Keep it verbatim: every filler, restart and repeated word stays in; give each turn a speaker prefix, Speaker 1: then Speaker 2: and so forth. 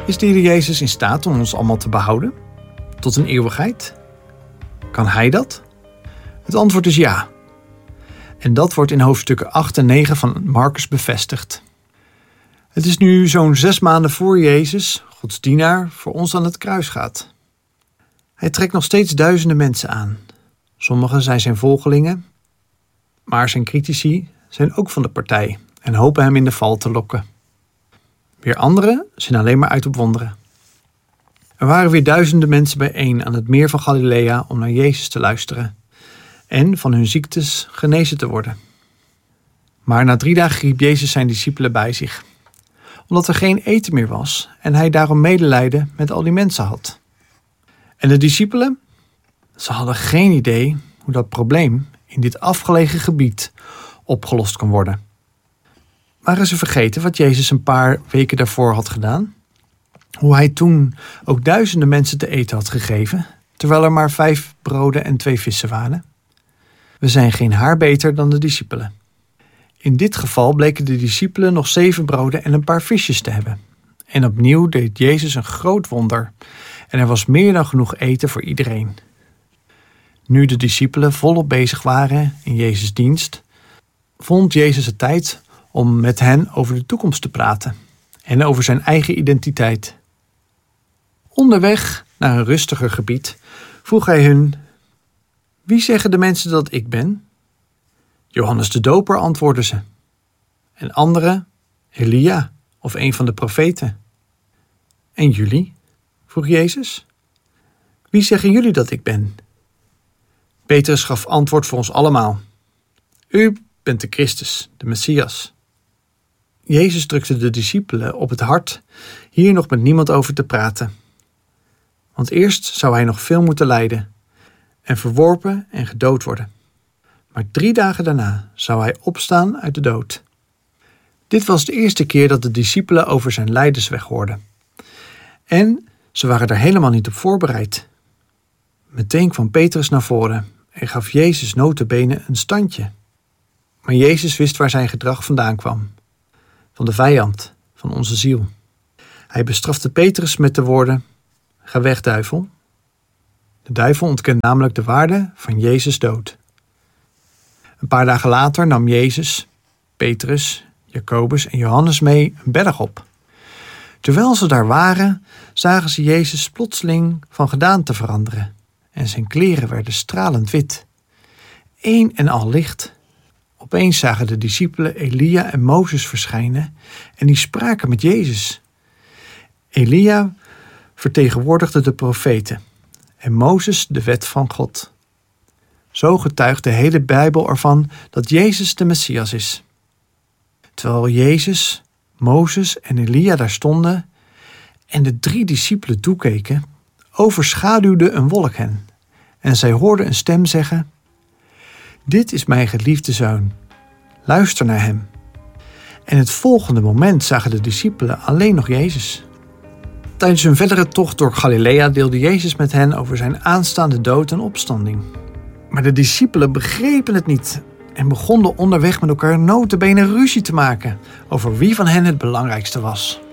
Speaker 1: Is de Heer Jezus in staat om ons allemaal te behouden? Tot een eeuwigheid? Kan Hij dat? Het antwoord is ja. En dat wordt in hoofdstukken acht en negen van Markus bevestigd. Het is nu zo'n zes maanden voor Jezus, Gods dienaar, voor ons aan het kruis gaat. Hij trekt nog steeds duizenden mensen aan. Sommigen zijn zijn volgelingen, maar zijn critici zijn ook van de partij en hopen hem in de val te lokken. Weer anderen zijn alleen maar uit op wonderen. Er waren weer duizenden mensen bijeen aan het meer van Galilea om naar Jezus te luisteren en van hun ziektes genezen te worden. Maar na drie dagen riep Jezus zijn discipelen bij zich, omdat er geen eten meer was en hij daarom medelijden met al die mensen had. En de discipelen? Ze hadden geen idee hoe dat probleem in dit afgelegen gebied opgelost kon worden. Waren ze vergeten wat Jezus een paar weken daarvoor had gedaan? Hoe hij toen ook duizenden mensen te eten had gegeven, terwijl er maar vijf broden en twee vissen waren? We zijn geen haar beter dan de discipelen. In dit geval bleken de discipelen nog zeven broden en een paar visjes te hebben. En opnieuw deed Jezus een groot wonder en er was meer dan genoeg eten voor iedereen. Nu de discipelen volop bezig waren in Jezus' dienst, vond Jezus het tijd om met hen over de toekomst te praten en over zijn eigen identiteit. Onderweg naar een rustiger gebied vroeg hij hun: wie zeggen de mensen dat ik ben? Johannes de Doper, antwoordden ze. En anderen, Elia of een van de profeten. En jullie? Vroeg Jezus. Wie zeggen jullie dat ik ben? Petrus gaf antwoord voor ons allemaal. U bent de Christus, de Messias. Jezus drukte de discipelen op het hart hier nog met niemand over te praten. Want eerst zou hij nog veel moeten lijden en verworpen en gedood worden. Maar drie dagen daarna zou hij opstaan uit de dood. Dit was de eerste keer dat de discipelen over zijn lijdensweg hoorden. En ze waren er helemaal niet op voorbereid. Meteen kwam Petrus naar voren en gaf Jezus nota bene een standje. Maar Jezus wist waar zijn gedrag vandaan kwam. Van de vijand, van onze ziel. Hij bestrafte Petrus met de woorden: ga weg, duivel. De duivel ontkent namelijk de waarde van Jezus' dood. Een paar dagen later nam Jezus, Petrus, Jacobus en Johannes mee een berg op. Terwijl ze daar waren, zagen ze Jezus plotseling van gedaante veranderen en zijn kleren werden stralend wit. Eén en al licht. Opeens zagen de discipelen Elia en Mozes verschijnen en die spraken met Jezus. Elia vertegenwoordigde de profeten en Mozes de wet van God. Zo getuigt de hele Bijbel ervan dat Jezus de Messias is. Terwijl Jezus, Mozes en Elia daar stonden en de drie discipelen toekeken, overschaduwde een wolk hen en zij hoorden een stem zeggen: dit is mijn geliefde zoon, luister naar hem. En het volgende moment zagen de discipelen alleen nog Jezus. Tijdens hun verdere tocht door Galilea deelde Jezus met hen over zijn aanstaande dood en opstanding. Maar de discipelen begrepen het niet en begonnen onderweg met elkaar nota bene ruzie te maken over wie van hen het belangrijkste was.